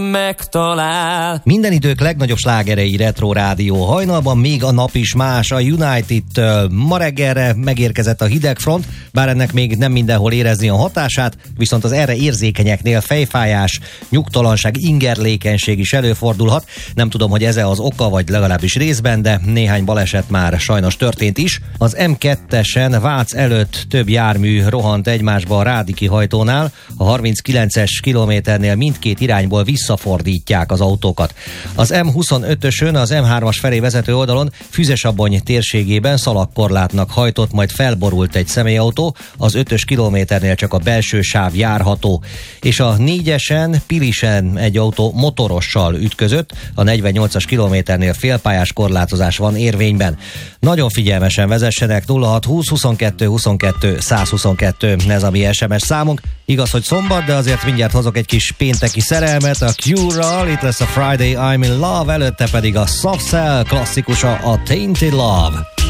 megtalál. Minden idők legnagyobb slágerei Retro Rádió hajnalban, még a nap is más a United-től. Ma reggelre megérkezett a hidegfront, bár ennek még nem mindenhol érezni a hatását, viszont az erre érzékenyeknél fejfájás, nyugtalanság, ingerlékenység is előfordulhat. Nem tudom, hogy ez az oka, vagy legalábbis részben, de néhány baleset már sajnos történt is. Az M2-esen Vác előtt több jármű rohant egymásba a Rádi kihajtónál, a 39-es kilométernél mindkét irányból visszafordítják az autókat. Az M25-ösön az M3-as felé vezető oldalon Füzesabony térségében szalagkorlátnak hajtott, majd felborult egy személyautó, az 5-ös kilométernél csak a belső sáv járható. És a 4-esen Pilisen egy autó motorossal ütközött, a 48-as kilométernél félpályás korlátozás van érvényben. Nagyon figyelmesen vezessenek, 0620 22 22 122, ez a mi SMS számunk. Igaz, hogy szombat, de azért mindjárt hozok egy kis pénteki szerelmet a Cure-ral, itt lesz a Friday I'm in Love, előtte pedig a Soft Cell klasszikusa, a Tainted Love.